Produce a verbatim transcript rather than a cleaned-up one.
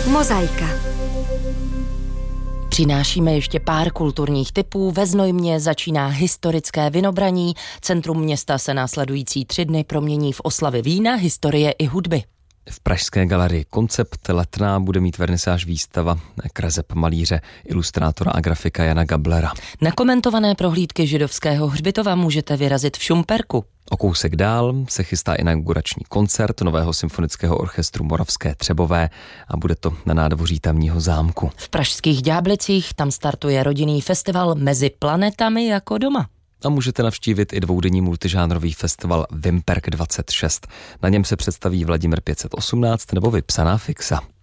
Mozaika. Přinášíme ještě pár kulturních tipů. Ve Znojmě začíná historické vinobraní. Centrum města se následující tři dny promění v oslavy vína, historie i hudby. V pražské galerii Koncept Letná bude mít vernisáž výstava kreseb malíře, ilustrátora a grafika Jana Gablera. Na komentované prohlídky židovského hřbitova můžete vyrazit v Šumperku. O kousek dál se chystá inaugurační koncert nového symfonického orchestru Moravské Třebové a bude to na nádvoří tamního zámku. V pražských Ďáblicích tam startuje rodinný festival Mezi planetami jako doma. A můžete navštívit i dvoudenní multižánrový festival Vimperk dvacet šest. Na něm se představí Vladimír pět set osmnáct nebo Vypsaná fixa.